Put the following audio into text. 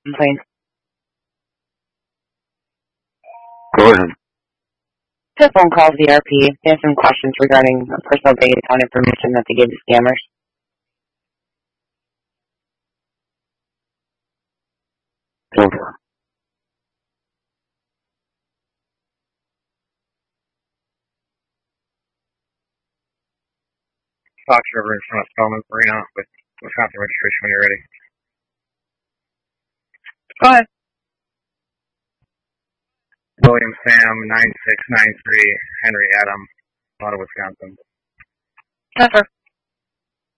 Complaint. Gordon. It's a phone call to the RP. They have some questions regarding personal bank account information that they gave to scammers. Okay. Fox River in front of Spelman Marina with Wisconsin registration when you're ready. Go ahead. William Sam 9693 Henry Adam, out of Wisconsin. Pepper.